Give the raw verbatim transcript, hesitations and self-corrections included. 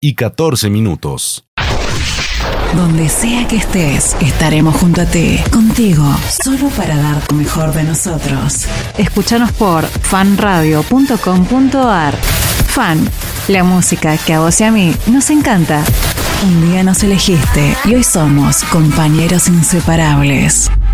y catorce minutos. Donde sea que estés, estaremos junto a ti, contigo, solo para dar lo mejor de nosotros. Escúchanos por fan radio punto com punto a r. Fan, la música que a vos y a mí nos encanta. Un día nos elegiste y hoy somos compañeros inseparables.